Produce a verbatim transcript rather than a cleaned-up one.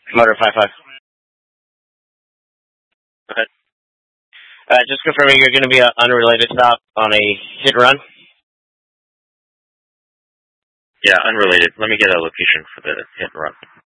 Motor five five. Okay. Uh, just confirming you're going to be an unrelated stop on a hit and run? Yeah, unrelated. Let me get a location for the hit and run.